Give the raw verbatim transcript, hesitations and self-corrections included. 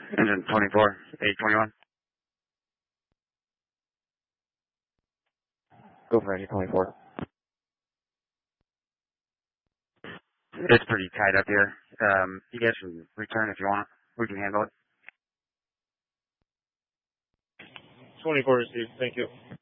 Engine twenty-four, eight twenty-one. Go for engine twenty-four. It's pretty tight up here. Um, you guys can return if you want. We can handle it. twenty-four received. Thank you.